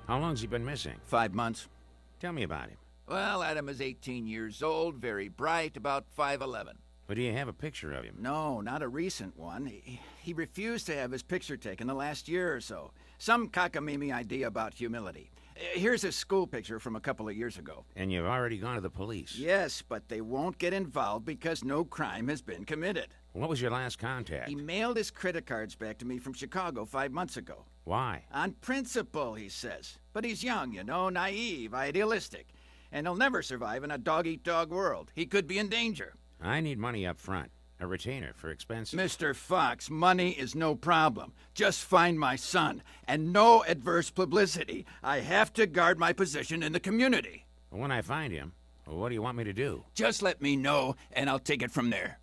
How long's he been missing? 5 months. Tell me about him. Well, Adam is 18 years old, very bright, about 5'11". But do you have a picture of him? No, not a recent one. He refused to have his picture taken the last year or so. Some cockamamie idea about humility. Here's a school picture from a couple of years ago. And you've already gone to the police? Yes, but they won't get involved because no crime has been committed. What was your last contact? He mailed his credit cards back to me from Chicago 5 months ago. Why? On principle, he says. But he's young, you know, naive, idealistic. And he'll never survive in a dog-eat-dog world. He could be in danger. I need money up front. A retainer for expenses. Mr. Fox, money is no problem. Just find my son. And no adverse publicity. I have to guard my position in the community. When I find him, what do you want me to do? Just let me know, and I'll take it from there.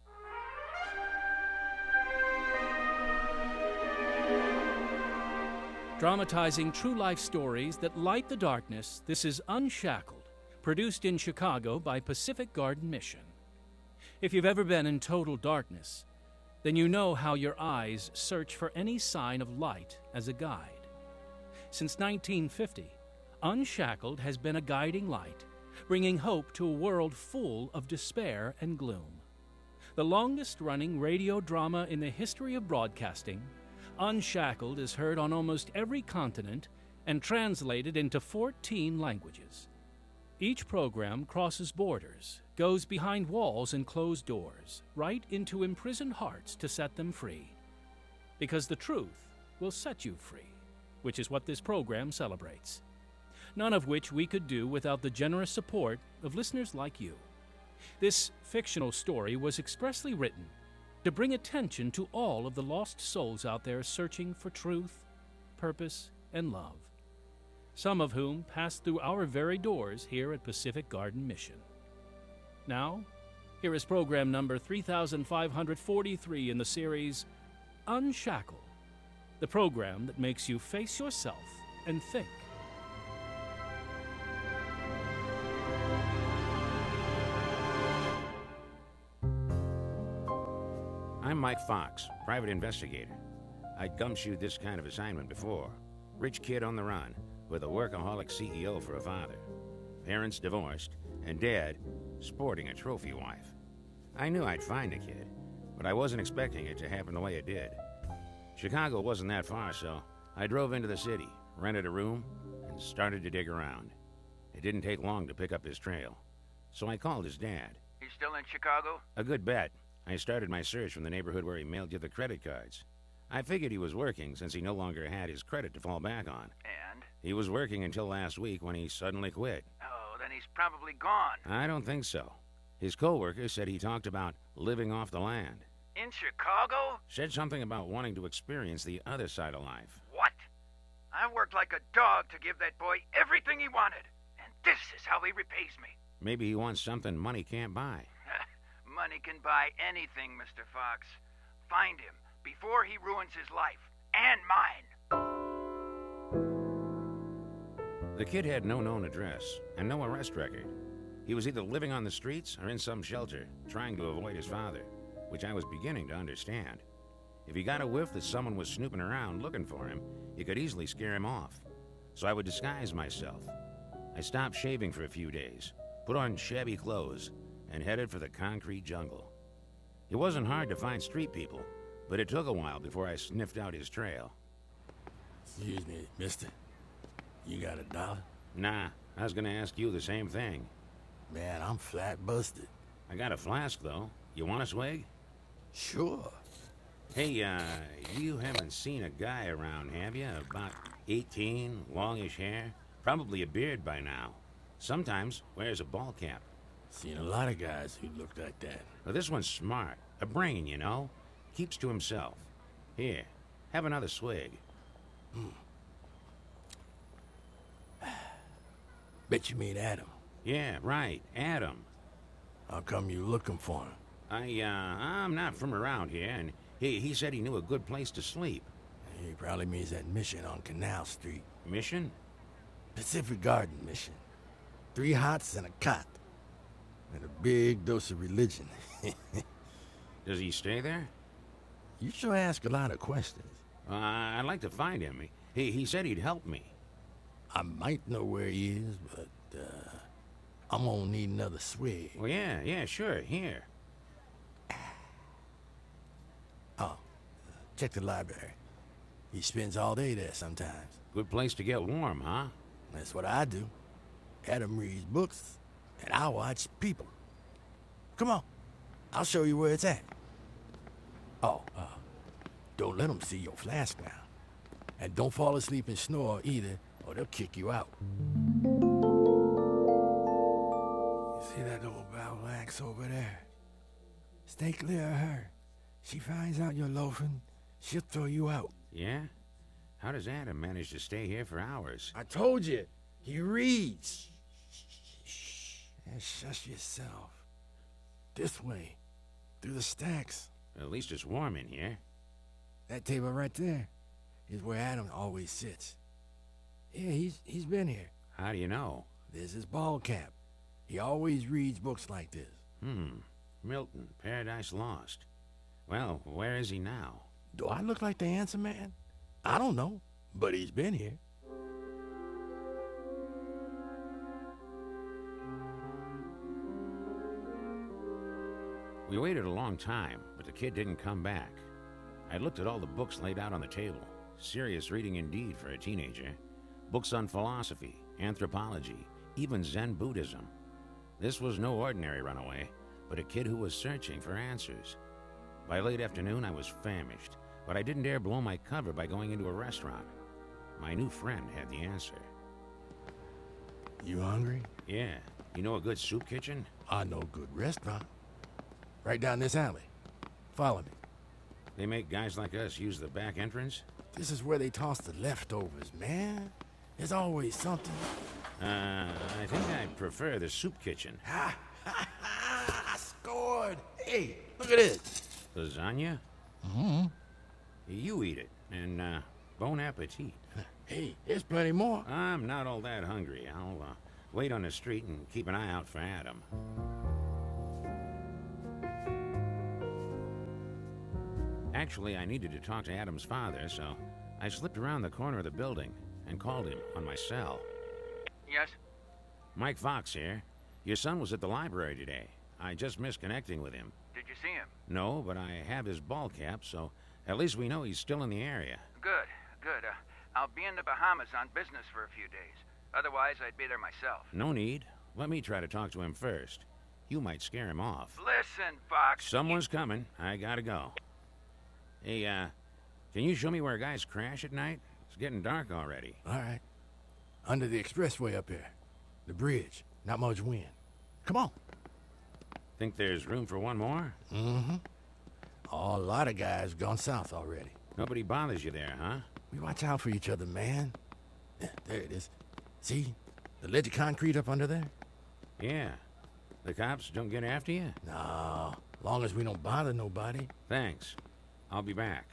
Dramatizing true life stories that light the darkness, this is Unshackled, produced in Chicago by Pacific Garden Mission. If you've ever been in total darkness, then you know how your eyes search for any sign of light as a guide. Since 1950, Unshackled has been a guiding light, bringing hope to a world full of despair and gloom. The longest-running radio drama in the history of broadcasting, Unshackled is heard on almost every continent and translated into 14 languages. Each program crosses borders, goes behind walls and closed doors, right into imprisoned hearts to set them free. Because the truth will set you free, which is what this program celebrates. None of which we could do without the generous support of listeners like you. This fictional story was expressly written to bring attention to all of the lost souls out there searching for truth, purpose, and love, some of whom passed through our very doors here at Pacific Garden Mission. Now, here is program number 3543 in the series Unshackled, the program that makes you face yourself and think. I'm Mike Fox, private investigator. I'd gumshoed this kind of assignment before. Rich kid on the run, with a workaholic CEO for a father. Parents divorced, and Dad sporting a trophy wife. I knew I'd find the kid, but I wasn't expecting it to happen the way it did. Chicago wasn't that far, so I drove into the city, rented a room, and started to dig around. It didn't take long to pick up his trail, so I called his dad. He's still in Chicago? A good bet. I started my search from the neighborhood where he mailed you the credit cards. I figured he was working since he no longer had his credit to fall back on. And? He was working until last week when he suddenly quit. Oh, then he's probably gone. I don't think so. His co-worker said he talked about living off the land. In Chicago? Said something about wanting to experience the other side of life. What? I worked like a dog to give that boy everything he wanted. And this is how he repays me. Maybe he wants something money can't buy. Money can buy anything, Mr. Fox. Find him before he ruins his life. And mine. The kid had no known address and no arrest record. He was either living on the streets or in some shelter, trying to avoid his father, which I was beginning to understand. If he got a whiff that someone was snooping around looking for him, he could easily scare him off. So I would disguise myself. I stopped shaving for a few days, put on shabby clothes, and headed for the concrete jungle. It wasn't hard to find street people, but it took a while before I sniffed out his trail. Excuse me, mister. You got $1? Nah, I was gonna ask you the same thing. Man, I'm flat busted. I got a flask, though. You want a swig? Sure. Hey, you haven't seen a guy around, have you? About 18, longish hair, probably a beard by now. Sometimes wears a ball cap. Seen a lot of guys who look like that. Well, this one's smart. A brain, you know. Keeps to himself. Here, have another swig. Bet you mean Adam. Yeah, right, Adam. How come you looking for him? I'm not from around here, and he said he knew a good place to sleep. He probably means that mission on Canal Street. Mission? Pacific Garden Mission. 3 hots and a cot. And a big dose of religion. Does he stay there? You sure ask a lot of questions. I'd like to find him. He said he'd help me. I might know where he is, but I'm gonna need another swig. Well, yeah, sure, here. Oh, check the library. He spends all day there sometimes. Good place to get warm, huh? That's what I do. Adam reads books, and I watch people. Come on, I'll show you where it's at. Oh, don't let them see your flask now. And don't fall asleep and snore either, or they'll kick you out. You see that old battle axe over there? Stay clear of her. She finds out you're loafing, she'll throw you out. Yeah? How does Adam manage to stay here for hours? I told you, he reads. Shh. And shush yourself. This way, through the stacks. At least it's warm in here. That table right there is where Adam always sits. Yeah, he's been here. How do you know? There's his ball cap. He always reads books like this. Milton, Paradise Lost. Well, where is he now? Do I look like the answer man? I don't know, but he's been here. We waited a long time, but the kid didn't come back. I looked at all the books laid out on the table. Serious reading indeed for a teenager. Books on philosophy, anthropology, even Zen Buddhism. This was no ordinary runaway, but a kid who was searching for answers. By late afternoon, I was famished, but I didn't dare blow my cover by going into a restaurant. My new friend had the answer. You hungry? Yeah. You know a good soup kitchen? I know a good restaurant. Right down this alley. Follow me. They make guys like us use the back entrance? This is where they toss the leftovers, man. There's always something. I think I prefer the soup kitchen. Ha! Ha! Ha! I scored! Hey, look at this. Lasagna? Mm-hmm. You eat it, and, bon appetit. Hey, there's plenty more. I'm not all that hungry. I'll, wait on the street and keep an eye out for Adam. Actually, I needed to talk to Adam's father, so I slipped around the corner of the building and called him on my cell. Yes? Mike Fox here. Your son was at the library today. I just missed connecting with him. Did you see him? No, but I have his ball cap, so at least we know he's still in the area. Good, good. I'll be in the Bahamas on business for a few days. Otherwise, I'd be there myself. No need. Let me try to talk to him first. You might scare him off. Listen, Fox. Someone's coming. I gotta go. Hey, can you show me where guys crash at night? It's getting dark already. All right. Under the expressway up here. The bridge. Not much wind. Come on. Think there's room for one more? Mm-hmm. A lot of guys gone south already. Nobody bothers you there, huh? We watch out for each other, man. There it is. See? The ledge of concrete up under there? Yeah. The cops don't get after you? No. Long as we don't bother nobody. Thanks. I'll be back.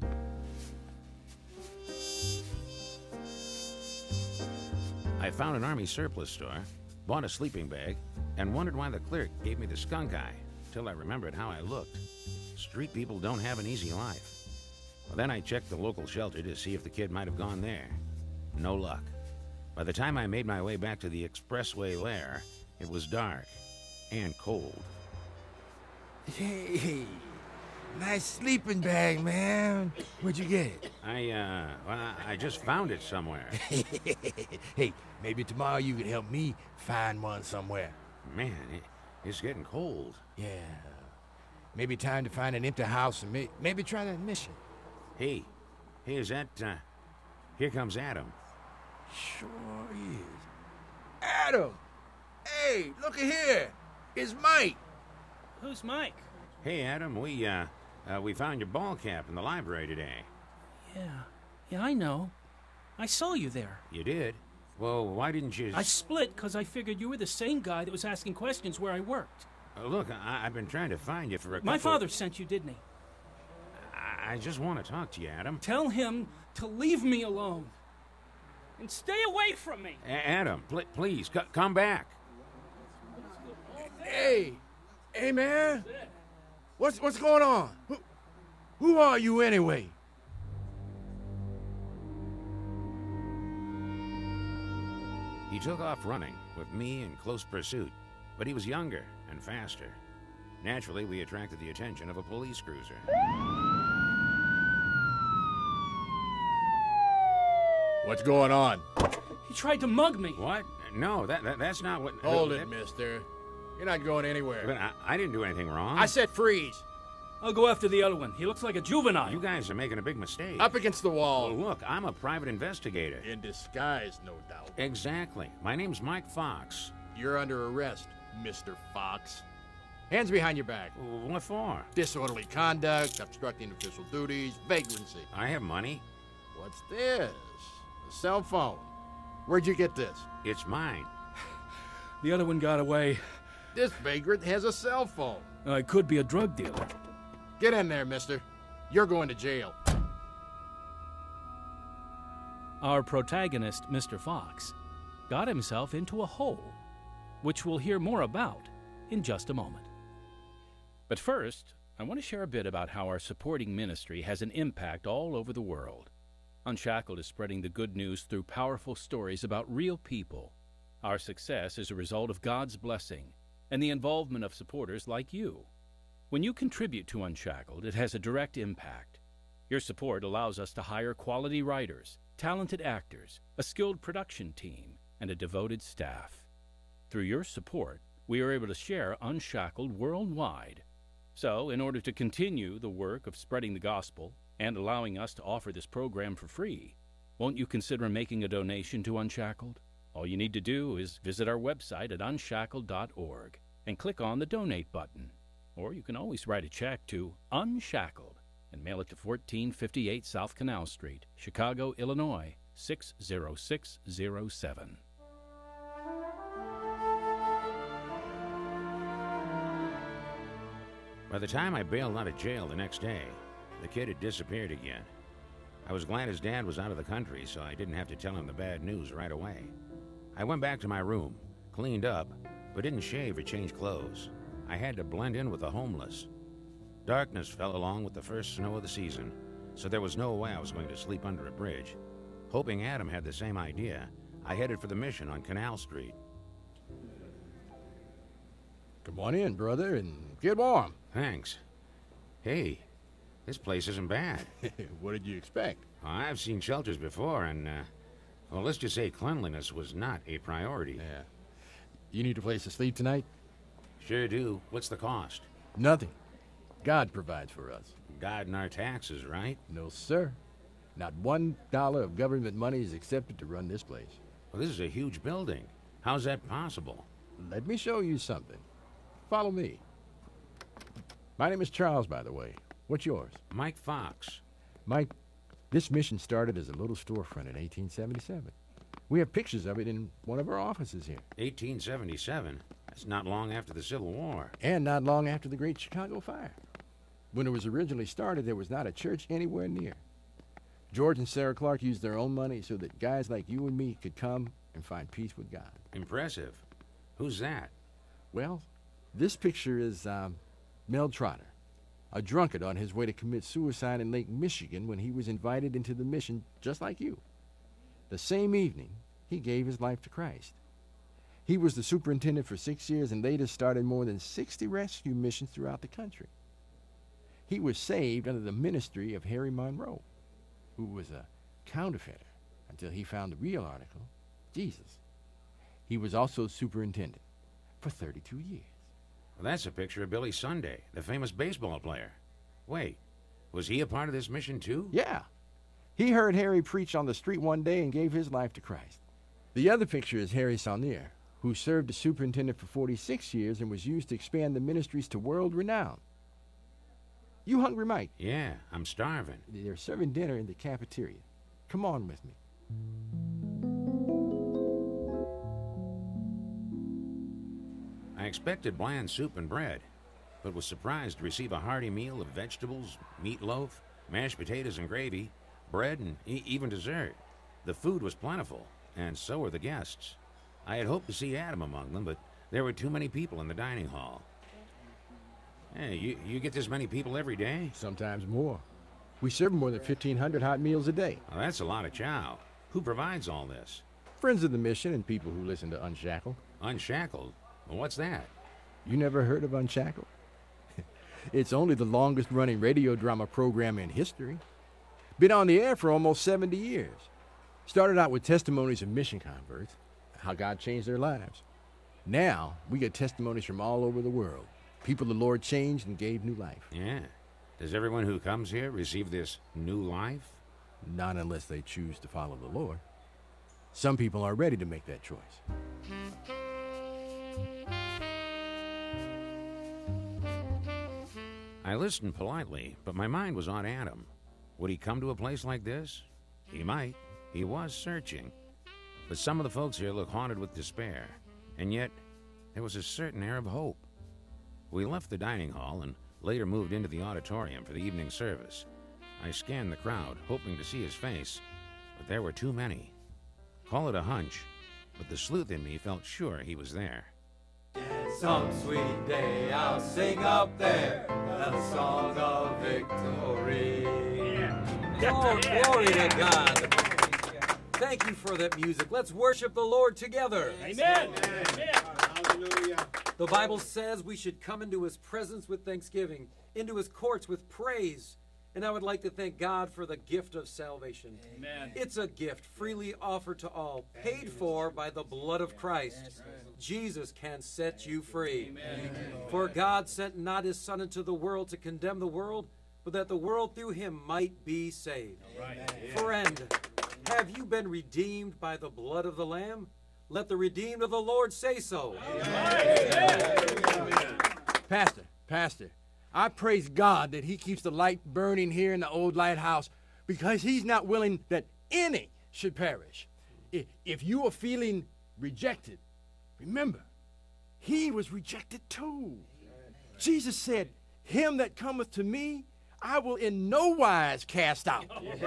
I found an army surplus store, bought a sleeping bag, and wondered why the clerk gave me the skunk eye, till I remembered how I looked. Street people don't have an easy life. Well, then I checked the local shelter to see if the kid might have gone there. No luck. By the time I made my way back to the expressway lair, it was dark and cold. Hey, nice sleeping bag, man. Where'd you get it? I just found it somewhere. Hey, maybe tomorrow you could help me find one somewhere. Man, it's getting cold. Yeah. Maybe time to find an empty house and maybe try that mission. Hey, is that, here comes Adam. Sure is. Adam! Hey, look at here. It's Mike. Who's Mike? Hey, Adam, we found your ball cap in the library today. Yeah, I know. I saw you there. You did? Well, why didn't you... I split because I figured you were the same guy that was asking questions where I worked. Look, I've been trying to find you for a couple... My father sent you, didn't he? I just want to talk to you, Adam. Tell him to leave me alone. And stay away from me. Adam, please, come back. Hey, man. What's going on? Who are you anyway? He took off running, with me in close pursuit, but he was younger and faster. Naturally, we attracted the attention of a police cruiser. What's going on? He tried to mug me. What? No, that's not what... Hold it, mister. You're not going anywhere. But I didn't do anything wrong. I said freeze. I'll go after the other one. He looks like a juvenile. You guys are making a big mistake. Up against the wall. Well, look, I'm a private investigator. In disguise, no doubt. Exactly. My name's Mike Fox. You're under arrest, Mr. Fox. Hands behind your back. What for? Disorderly conduct, obstructing official duties, vagrancy. I have money. What's this? A cell phone. Where'd you get this? It's mine. The other one got away. This vagrant has a cell phone. I could be a drug dealer. Get in there, mister. You're going to jail. Our protagonist, Mr. Fox, got himself into a hole, which we'll hear more about in just a moment. But first, I want to share a bit about how our supporting ministry has an impact all over the world. Unshackled is spreading the good news through powerful stories about real people. Our success is a result of God's blessing and the involvement of supporters like you. When you contribute to Unshackled, it has a direct impact. Your support allows us to hire quality writers, talented actors, a skilled production team, and a devoted staff. Through your support, we are able to share Unshackled worldwide. So, in order to continue the work of spreading the gospel and allowing us to offer this program for free, won't you consider making a donation to Unshackled? All you need to do is visit our website at unshackled.org and click on the Donate button. Or you can always write a check to Unshackled and mail it to 1458 South Canal Street, Chicago, Illinois, 60607. By the time I bailed out of jail the next day, the kid had disappeared again. I was glad his dad was out of the country, so I didn't have to tell him the bad news right away. I went back to my room, cleaned up, but didn't shave or change clothes. I had to blend in with the homeless. Darkness fell along with the first snow of the season, so there was no way I was going to sleep under a bridge. Hoping Adam had the same idea, I headed for the mission on Canal Street. Come on in, brother, and get warm. Thanks. Hey, this place isn't bad. What did you expect? I've seen shelters before, and, well, let's just say cleanliness was not a priority. Yeah. You need a place to sleep tonight? Sure do. What's the cost? Nothing. God provides for us. God and our taxes, right? No, sir. Not $1 of government money is accepted to run this place. Well, this is a huge building. How's that possible? Let me show you something. Follow me. My name is Charles, by the way. What's yours? Mike Fox. Mike, this mission started as a little storefront in 1877. We have pictures of it in one of our offices here. 1877? That's not long after the Civil War. And not long after the Great Chicago Fire. When it was originally started, there was not a church anywhere near. George and Sarah Clark used their own money so that guys like you and me could come and find peace with God. Impressive. Who's that? Well, this picture is Mel Trotter, a drunkard on his way to commit suicide in Lake Michigan when he was invited into the mission just like you. The same evening, he gave his life to Christ. He was the superintendent for 6 years and later started more than 60 rescue missions throughout the country. He was saved under the ministry of Harry Monroe, who was a counterfeiter until he found the real article, Jesus. He was also superintendent for 32 years. Well, that's a picture of Billy Sunday, the famous baseball player. Wait, was he a part of this mission too? Yeah. He heard Harry preach on the street one day and gave his life to Christ. The other picture is Harry Saunier, who served as superintendent for 46 years and was used to expand the ministries to world renown. You hungry, Mike? Yeah, I'm starving. They're serving dinner in the cafeteria. Come on with me. I expected bland soup and bread, but was surprised to receive a hearty meal of vegetables, meatloaf, mashed potatoes and gravy, bread, and even dessert. The food was plentiful, and so were the guests. I had hoped to see Adam among them, but there were too many people in the dining hall. Hey, you get this many people every day? Sometimes more. We serve more than 1,500 hot meals a day. Well, that's a lot of chow. Who provides all this? friends of the mission and people who listen to Unshackled. Unshackled? Well, what's that? You never heard of Unshackled? It's only the longest-running radio drama program in history. Been on the air for almost 70 years. Started out with testimonies of mission converts, how God changed their lives. Now, we get testimonies from all over the world. People the Lord changed and gave new life. Yeah. Does everyone who comes here receive this new life? Not unless they choose to follow the Lord. Some people are ready to make that choice. I listened politely, but my mind was on Adam. Would he come to a place like this? He might. He was searching. But some of the folks here look haunted with despair, and yet there was a certain air of hope. We left the dining hall and later moved into the auditorium for the evening service. I scanned the crowd, hoping to see his face, but there were too many. Call it a hunch, but the sleuth in me felt sure he was there. Some sweet day I'll sing up there a song of victory. Oh, glory to God. Thank you for that music. Let's worship the Lord together. Amen. Hallelujah. The Bible says we should come into his presence with thanksgiving, into his courts with praise. And I would like to thank God for the gift of salvation. Amen. It's a gift freely offered to all, paid for by the blood of Christ. Jesus can set you free. Amen. For God sent not his Son into the world to condemn the world, but that the world through him might be saved. Right. Friend, have you been redeemed by the blood of the Lamb? Let the redeemed of the Lord say so. Pastor, I praise God that he keeps the light burning here in the old lighthouse because he's not willing that any should perish. If you are feeling rejected, remember, he was rejected too. Jesus said, him that cometh to me, I will in no wise cast out.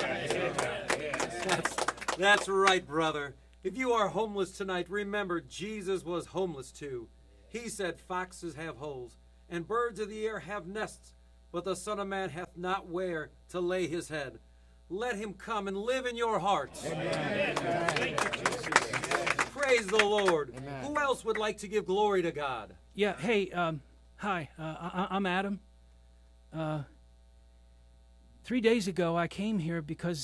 That's right, brother. If you are homeless tonight, remember Jesus was homeless too. He said foxes have holes, and birds of the air have nests, but the Son of Man hath not where to lay his head. Let him come and live in your hearts. Amen. Thank you, Jesus. Praise the Lord. Amen. Who else would like to give glory to God? Yeah, hey, hi, I'm Adam. 3 days ago, I came here because